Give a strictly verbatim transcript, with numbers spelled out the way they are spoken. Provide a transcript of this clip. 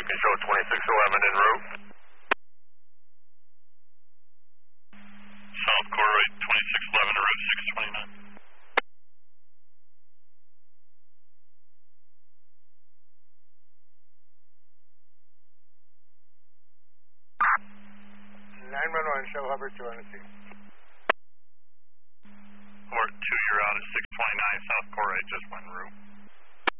you can show twenty-six eleven en route. South Core right, twenty-six eleven to route six twenty-nine. nine one one, show hover two on the scene. Port two, you're out at six twenty-nine, South Core right, just went en route.